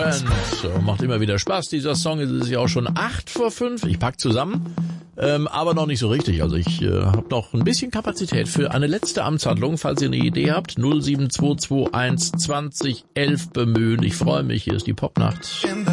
Friends. Macht immer wieder Spaß, dieser Song. Es ist ja auch schon 8:05. Ich pack zusammen, aber noch nicht so richtig. Also ich habe noch ein bisschen Kapazität für eine letzte Amtshandlung. Falls ihr eine Idee habt, 07221 20 11 bemühen. Ich freue mich. Hier ist die Popnacht.